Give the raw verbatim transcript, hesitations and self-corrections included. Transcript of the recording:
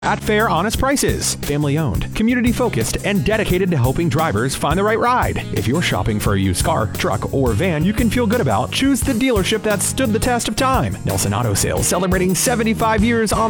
At fair, honest prices. Family owned, community focused, and dedicated to helping drivers find the right ride. If you're shopping for a used car, truck, or van you can feel good about, choose the dealership that stood the test of time. Nelson Auto Sales, celebrating seventy-five years on